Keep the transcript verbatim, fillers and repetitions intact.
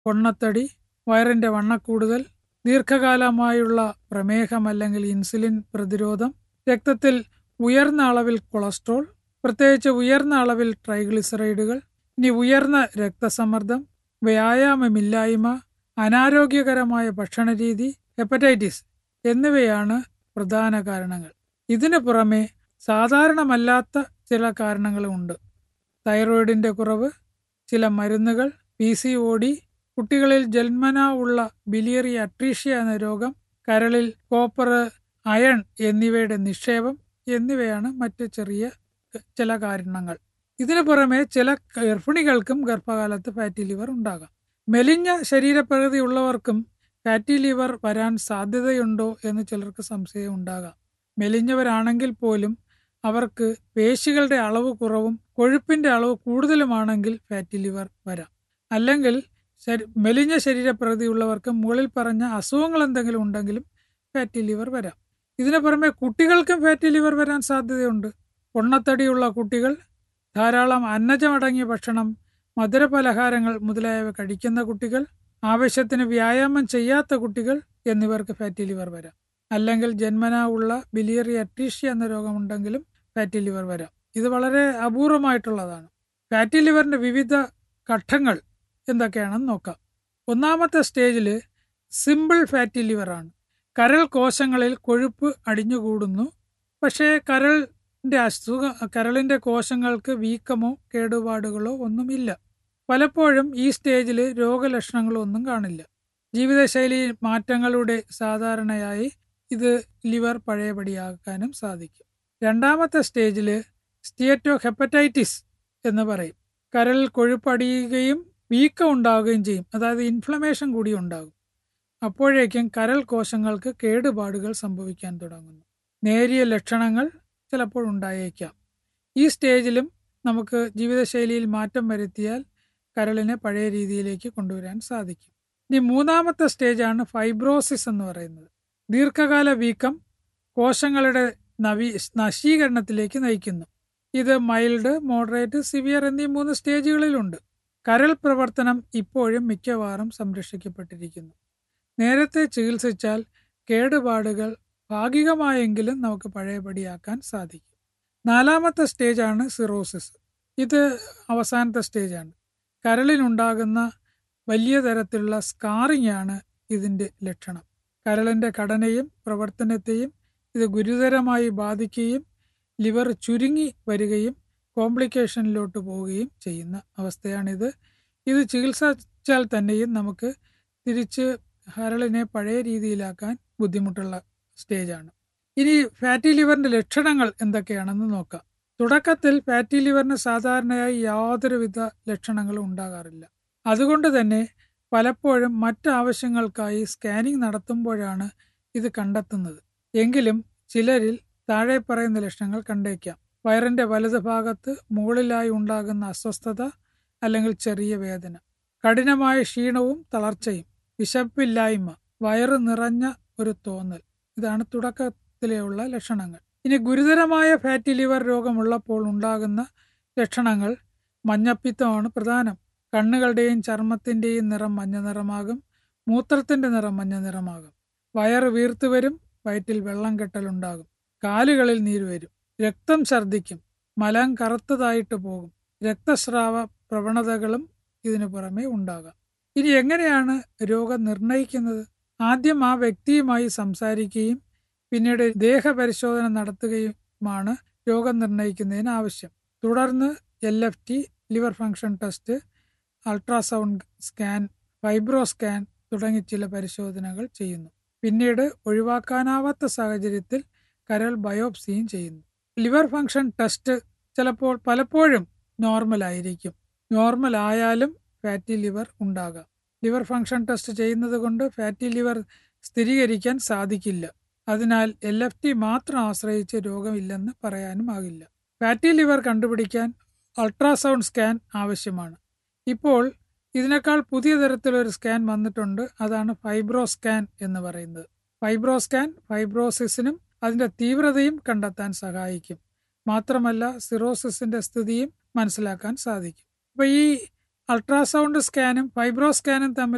പൊണ്ണത്തടി, വയറിന്റെ വണ്ണക്കൂടുതൽ, ദീർഘകാലമായുള്ള പ്രമേഹം അല്ലെങ്കിൽ ഇൻസുലിൻ പ്രതിരോധം, രക്തത്തിൽ ഉയർന്ന അളവിൽ കൊളസ്ട്രോൾ, പ്രത്യേകിച്ച് ഉയർന്ന അളവിൽ ട്രൈഗ്ലിസറൈഡുകൾ, ഇനി ഉയർന്ന രക്തസമ്മർദ്ദം, വ്യായാമമില്ലായ്മ, അനാരോഗ്യകരമായ ഭക്ഷണരീതി, ഹെപ്പറ്റൈറ്റിസ് എന്നിവയാണ് പ്രധാന കാരണങ്ങൾ. ഇതിനു പുറമെ സാധാരണമല്ലാത്ത ചില കാരണങ്ങളുമുണ്ട്. തൈറോയിഡിന്റെ കുറവ്, ചില മരുന്നുകൾ, പി സി ഒ ഡി, കുട്ടികളിൽ ജന്മനാ ഉള്ള ബിലിയറി അട്രീഷ്യ എന്ന രോഗം, കരളിൽ കോപ്പർ, അയൺ എന്നിവയുടെ നിക്ഷേപം എന്നിവയാണ് മറ്റ് ചെറിയ ചില കാരണങ്ങൾ. ഇതിനു പുറമെ ചില ഗർഭിണികൾക്കും ഗർഭകാലത്ത് ഫാറ്റി ലിവർ ഉണ്ടാകാം. മെലിഞ്ഞ ശരീരപ്രകൃതി ഉള്ളവർക്കും ഫാറ്റി ലിവർ വരാൻ സാധ്യതയുണ്ടോ എന്ന് ചിലർക്ക് സംശയം ഉണ്ടാകാം. മെലിഞ്ഞവരാണെങ്കിൽ പോലും അവർക്ക് പേശികളുടെ അളവ് കുറവും കൊഴുപ്പിന്റെ അളവ് കൂടുതലുമാണെങ്കിൽ ഫാറ്റി ലിവർ വരാം. അല്ലെങ്കിൽ മെലിഞ്ഞ ശരീരപ്രകൃതി ഉള്ളവർക്ക് മുകളിൽ പറഞ്ഞ അസുഖങ്ങൾ എന്തെങ്കിലും ഉണ്ടെങ്കിലും ഫാറ്റി ലിവർ വരാം. ഇതിനു പുറമെ കുട്ടികൾക്കും ഫാറ്റി ലിവർ വരാൻ സാധ്യതയുണ്ട്. പൊണ്ണത്തടിയുള്ള കുട്ടികൾ, ധാരാളം അന്നജമടങ്ങിയ ഭക്ഷണം, മധുരപലഹാരങ്ങൾ മുതലായവ കഴിക്കുന്ന കുട്ടികൾ, ആവശ്യത്തിന് വ്യായാമം ചെയ്യാത്ത കുട്ടികൾ എന്നിവർക്ക് ഫാറ്റി ലിവർ വരാം. അല്ലെങ്കിൽ ജന്മനാ ഉള്ള ബിലിയറി അട്രീഷ്യ എന്ന രോഗമുണ്ടെങ്കിലും ഫാറ്റി ലിവർ വരാം. ഇത് വളരെ അപൂർവമായിട്ടുള്ളതാണ്. ഫാറ്റി ലിവറിന്റെ വിവിധ ഘട്ടങ്ങൾ എന്തൊക്കെയാണെന്ന് നോക്കാം. ഒന്നാമത്തെ സ്റ്റേജിൽ സിമ്പിൾ ഫാറ്റി ലിവറാണ്. കരൾ കോശങ്ങളിൽ കൊഴുപ്പ് അടിഞ്ഞുകൂടുന്നു. പക്ഷേ കരളിന്റെ അസുഖ കരളിന്റെ കോശങ്ങൾക്ക് വീക്കമോ കേടുപാടുകളോ ഒന്നുമില്ല. പലപ്പോഴും ഈ സ്റ്റേജിൽ രോഗലക്ഷണങ്ങളോ ഒന്നും കാണില്ല. ജീവിതശൈലി മാറ്റങ്ങളുടെ സാധാരണയായി ഇത് ലിവർ പഴയപടിയാക്കാനും സാധിക്കും. രണ്ടാമത്തെ സ്റ്റേജിൽ സ്റ്റീറ്റോ ഹെപ്പറ്റൈറ്റിസ് എന്ന് പറയും. കരളിൽ കൊഴുപ്പടിയുകയും വീക്കം ഉണ്ടാവുകയും ചെയ്യും. അതായത് ഇൻഫ്ലമേഷൻ കൂടി ഉണ്ടാകും. അപ്പോഴേക്കും കരൾ കോശങ്ങൾക്ക് കേടുപാടുകൾ സംഭവിക്കാൻ തുടങ്ങുന്നു. നേരിയ ലക്ഷണങ്ങൾ ചിലപ്പോൾ ഉണ്ടായേക്കാം. ഈ സ്റ്റേജിലും നമുക്ക് ജീവിതശൈലിയിൽ മാറ്റം വരുത്തിയാൽ കരളിനെ പഴയ രീതിയിലേക്ക് കൊണ്ടുവരാൻ സാധിക്കും. ഇനി മൂന്നാമത്തെ സ്റ്റേജാണ് ഫൈബ്രോസിസ് എന്ന് പറയുന്നത്. ദീർഘകാല വീക്കം കോശങ്ങളുടെ നവീ നശീകരണത്തിലേക്ക് നയിക്കുന്നു. ഇത് മൈൽഡ്, മോഡറേറ്റ്, സിവിയർ എന്നീ മൂന്ന് സ്റ്റേജുകളിലുണ്ട്. കരൾ പ്രവർത്തനം ഇപ്പോഴും മിക്കവാറും സംരക്ഷിക്കപ്പെട്ടിരിക്കുന്നു. നേരത്തെ ചികിത്സിച്ചാൽ കേടുപാടുകൾ ഭാഗികമായെങ്കിലും നമുക്ക് പഴയപടിയാക്കാൻ സാധിക്കും. നാലാമത്തെ സ്റ്റേജാണ് സിറോസിസ്. ഇത് അവസാനത്തെ സ്റ്റേജാണ്. കരളിനുണ്ടാകുന്ന വലിയ തരത്തിലുള്ള സ്കാറിംഗ് ആണ് ഇതിൻ്റെ ലക്ഷണം. കരളിൻ്റെ ഘടനയും പ്രവർത്തനത്തെയും ഇത് ഗുരുതരമായി ബാധിക്കുകയും ലിവർ ചുരുങ്ങി വരികയും കോംപ്ലിക്കേഷനിലോട്ട് പോവുകയും ചെയ്യുന്ന അവസ്ഥയാണിത്. ഇത് ചികിത്സിച്ചാൽ തന്നെയും നമുക്ക് തിരിച്ച് കരളിനെ പഴയ രീതിയിലാക്കാൻ ബുദ്ധിമുട്ടുള്ള സ്റ്റേജാണ്. ഇനി ഫാറ്റി ലിവറിന്റെ ലക്ഷണങ്ങൾ എന്തൊക്കെയാണെന്ന് നോക്കാം. തുടക്കത്തിൽ ഫാറ്റി ലിവറിന് സാധാരണയായി യാതൊരുവിധ ലക്ഷണങ്ങളും ഉണ്ടാകാറില്ല. അതുകൊണ്ട് തന്നെ പലപ്പോഴും മറ്റാവശ്യങ്ങൾക്കായി സ്കാനിംഗ് നടത്തുമ്പോഴാണ് ഇത് കണ്ടെത്തുന്നത്. എങ്കിലും ചിലരിൽ താഴെ പറയുന്ന ലക്ഷണങ്ങൾ കണ്ടേക്കാം. വയറിന്റെ വലത് ഭാഗത്ത് മുകളിലായി ഉണ്ടാകുന്ന അസ്വസ്ഥത അല്ലെങ്കിൽ ചെറിയ വേദന, കഠിനമായ ക്ഷീണവും തളർച്ചയും, വിശപ്പില്ലായ്മ, വയറ് നിറഞ്ഞ ഒരു തോന്നൽ. ഇതാണ് തുടക്കത്തിലെയുള്ള ലക്ഷണങ്ങൾ. ഇനി ഗുരുതരമായ ഫാറ്റി ലിവർ രോഗമുള്ളപ്പോൾ ഉണ്ടാകുന്ന ലക്ഷണങ്ങൾ മഞ്ഞപ്പിത്തമാണ് പ്രധാനം. കണ്ണുകളുടെയും ചർമ്മത്തിൻ്റെയും നിറം മഞ്ഞ നിറമാകും. മൂത്രത്തിൻ്റെ നിറം മഞ്ഞ നിറമാകും. വയറ് വീർത്തു വരും. വയറ്റിൽ വെള്ളം കെട്ടലുണ്ടാകും. കാലുകളിൽ നീര് വരും. രക്തം ഛർദ്ദിക്കും. മലം കറുത്തതായിട്ട് പോകും. രക്തസ്രാവ പ്രവണതകളും ഇതിനു പുറമെ ഉണ്ടാകാം. ഇനി എങ്ങനെയാണ് രോഗം നിർണയിക്കുന്നത്? ആദ്യം ആ വ്യക്തിയുമായി സംസാരിക്കുകയും പിന്നീട് ദേഹപരിശോധന നടത്തുകയുമാണ് രോഗം നിർണയിക്കുന്നതിന് ആവശ്യം. തുടർന്ന് L F T, liver function test, ultrasound scan, fibro scan തുടങ്ങി ചില പരിശോധനകൾ ചെയ്യുന്നു. പിന്നീട് ഒഴിവാക്കാനാവാത്ത സാഹചര്യത്തിൽ കരൾ ബയോപ്സിയും ചെയ്യുന്നു. ലിവർ ഫംഗ്ഷൻ ടെസ്റ്റ് ചിലപ്പോൾ പലപ്പോഴും നോർമൽ ആയിരിക്കും. നോർമൽ ആയാലും ഫാറ്റി ലിവർ ഉണ്ടാകാം. ലിവർ ഫംഗ്ഷൻ ടെസ്റ്റ് ചെയ്യുന്നത് കൊണ്ട് ഫാറ്റി ലിവർ സ്ഥിരീകരിക്കാൻ സാധിക്കില്ല. അതിനാൽ എൽ എഫ് ടി മാത്രം ആശ്രയിച്ച് രോഗമില്ലെന്ന് പറയാനും ആകില്ല. ഫാറ്റി ലിവർ കണ്ടുപിടിക്കാൻ അൾട്രാസൗണ്ട് സ്കാൻ ആവശ്യമാണ്. ഇപ്പോൾ ഇതിനേക്കാൾ പുതിയ തരത്തിലൊരു സ്കാൻ വന്നിട്ടുണ്ട്. അതാണ് ഫൈബ്രോ സ്കാൻ എന്ന് പറയുന്നത്. ഫൈബ്രോ സ്കാൻ ഫൈബ്രോസിസിനും അതിൻ്റെ തീവ്രതയും കണ്ടെത്താൻ സഹായിക്കും. മാത്രമല്ല സിറോസിസിന്റെ സ്ഥിതിയും മനസ്സിലാക്കാൻ സാധിക്കും. അപ്പോൾ ഈ അൾട്രാസൗണ്ട് സ്കാനും ഫൈബ്രോ സ്കാനും തമ്മിൽ